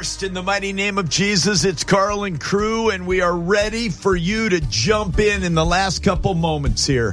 burst in the mighty name of Jesus. It's Carl and crew, and we are ready for you to jump in the last couple moments here.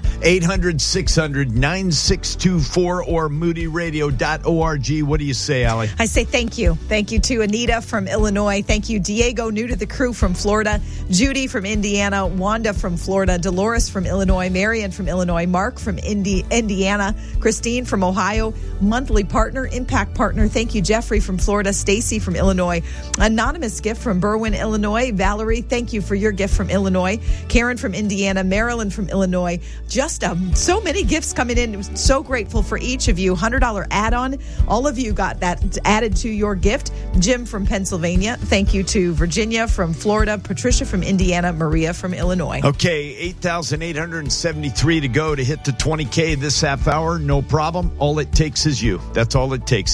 800-600-9624 or moodyradio.org. What do you say, Allie? I say thank you. Thank you to Anita from Illinois. Thank you, Diego, new to the crew from Florida. Judy from Indiana. Wanda from Florida. Dolores from Illinois. Marion from Illinois. Mark from Indiana. Christine from Ohio. Monthly partner, impact partner. Thank you, Jeffrey from Florida. Stacy from Illinois. Anonymous gift from Berwyn, Illinois. Valerie, thank you for your gift from Illinois. Karen from Indiana. Marilyn from Illinois. Just so many gifts coming in. So grateful for each of you. $100 add-on. All of you got that added to your gift. Jim from Pennsylvania. Thank you to Virginia from Florida. Patricia from Indiana. Maria from Illinois. Okay, 8,873 to go to hit the 20K this half hour. No problem. All it takes is you. That's all it takes.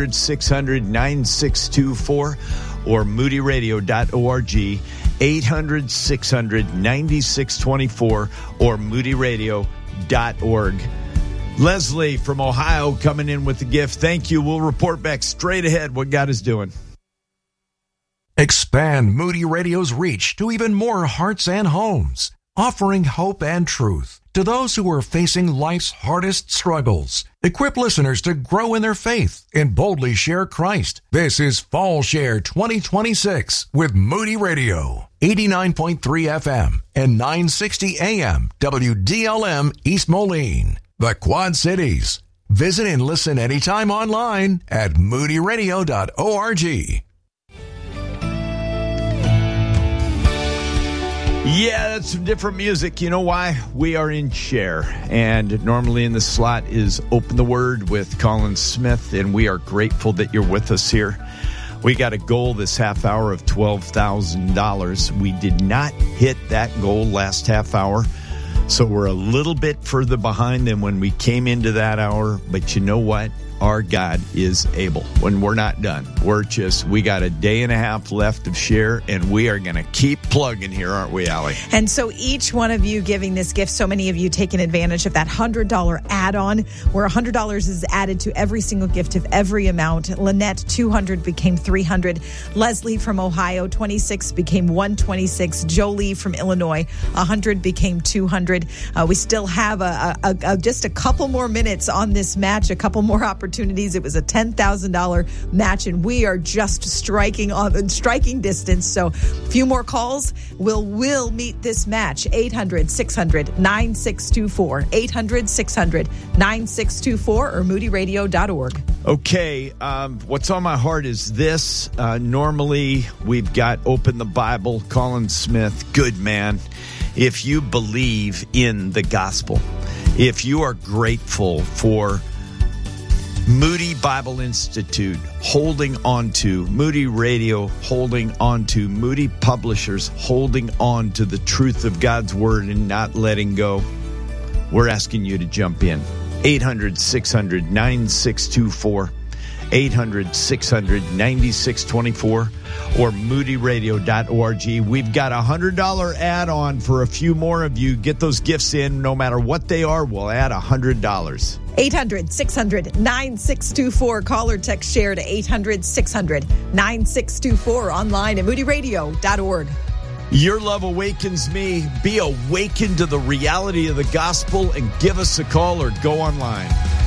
800-600-9624 or moodyradio.org. 800-600-9624 or moodyradio.org. Leslie from Ohio coming in with the gift. Thank you. We'll report back straight ahead what God is doing. Expand Moody Radio's reach to even more hearts and homes, offering hope and truth to those who are facing life's hardest struggles. Equip listeners to grow in their faith and boldly share Christ. This is Fall Share 2026 with Moody Radio. 89.3 FM and 960 AM WDLM East Moline, the Quad Cities. Visit and listen anytime online at moodyradio.org. Yeah, that's some different music. You know why? We are in Share, and normally in the slot is Open the Word with Colin Smith, and we are grateful that you're with us here. We got a goal this half hour of $12,000. We did not hit that goal last half hour, so we're a little bit further behind than when we came into that hour, but you know what? Our God is able. When we're not done, we got a day and a half left of Share, and we are going to keep plugging here, aren't we, Allie? And so each one of you giving this gift, so many of you taking advantage of that $100 add-on, where $100 is added to every single gift of every amount. Lynette, 200 became 300. Leslie from Ohio, 26 became 126. Jolie from Illinois, 100 became 200. We still have just a couple more minutes on this match, a couple more opportunities. It was a $10,000 match, and we are just striking distance. So a few more calls. We'll meet this match. 800-600-9624. 800-600-9624 or moodyradio.org. Okay, what's on my heart is this. Normally, we've got Open the Bible, Colin Smith, good man. If you believe in the gospel, if you are grateful for Moody Bible Institute holding on to, Moody Radio holding on to, Moody Publishers holding on to the truth of God's Word and not letting go, we're asking you to jump in. 800-600-9624, 800-600-9624, or moodyradio.org. We've got a $100 add-on for a few more of you. Get those gifts in. No matter what they are, we'll add $100. 800-600-9624. Call or text Share to 800-600-9624. Online at moodyradio.org. Your love awakens me. Be awakened to the reality of the gospel and give us a call or go online.